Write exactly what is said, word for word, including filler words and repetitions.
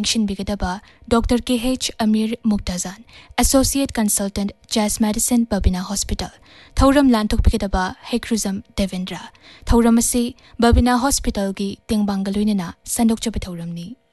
Yingshin Doctor K H Amir Muktazan, Associate Consultant Jazz Medicine Babina Hospital, Thauram Lantok Pikadaba Hekruzam Devendra, Thauramasi Babina Hospital gi Ting Bangaluinina Sandok Chapatauramni.